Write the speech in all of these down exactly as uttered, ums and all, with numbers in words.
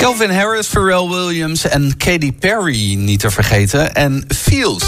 Calvin Harris, Pharrell Williams en Katy Perry niet te vergeten. En Feels.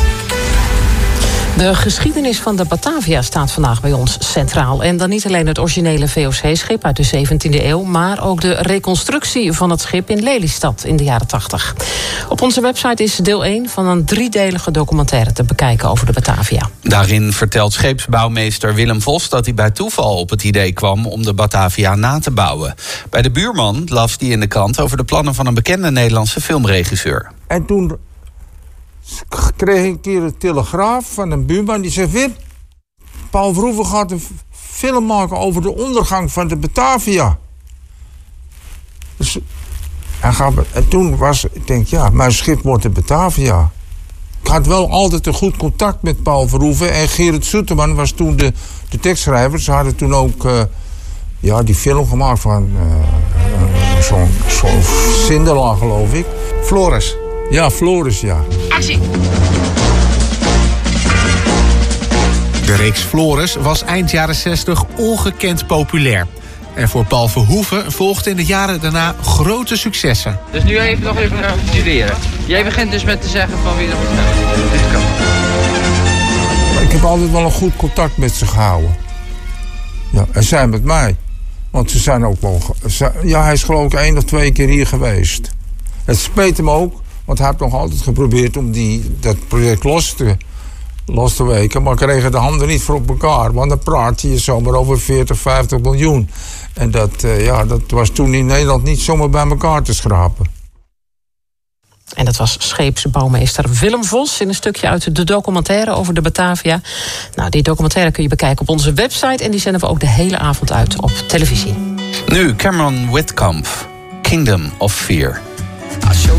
De geschiedenis van de Batavia staat vandaag bij ons centraal. En dan niet alleen het originele V O C-schip uit de zeventiende eeuw... maar ook de reconstructie van het schip in Lelystad in de jaren tachtig. Op onze website is deel één van een driedelige documentaire te bekijken over de Batavia. Daarin vertelt scheepsbouwmeester Willem Vos dat hij bij toeval op het idee kwam om de Batavia na te bouwen. Bij de buurman las hij in de krant over de plannen van een bekende Nederlandse filmregisseur. En toen kreeg ik een keer een telegraaf van een buurman die zei: Wim, Paul Verhoeven gaat een film maken over de ondergang van de Batavia. Dus, hij gaat, en toen was, ik denk, ja, mijn schip wordt de Batavia. Ik had wel altijd een goed contact met Paul Verhoeven. En Gerrit Soeterman was toen de, de tekstschrijver. Ze hadden toen ook uh, ja, die film gemaakt van uh, uh, zo'n zo Cinderella, geloof ik. Floris. Ja, Floris, ja. Actie! De reeks Floris was eind jaren zestig ongekend populair. En voor Paul Verhoeven volgden in de jaren daarna grote successen. Dus nu even nog even gaan studeren. Jij begint dus met te zeggen van wie dat moet gaan. Dit kan. Ik heb altijd wel een goed contact met ze gehouden. Ja, en zij met mij. Want ze zijn ook wel... Ja, hij is geloof ik één of twee keer hier geweest. Het speet hem ook, want hij heeft nog altijd geprobeerd om die, dat project los te, los te weken. Maar kregen de handen niet voor op elkaar. Want dan praat je zomaar over veertig, vijftig miljoen. En dat, uh, ja, dat was toen in Nederland niet zomaar bij elkaar te schrapen. En dat was scheepsbouwmeester Willem Vos in een stukje uit de documentaire over de Batavia. Nou, die documentaire kun je bekijken op onze website en die zenden we ook de hele avond uit op televisie. Nu Cameron Whitcomb, Kingdom of Fear.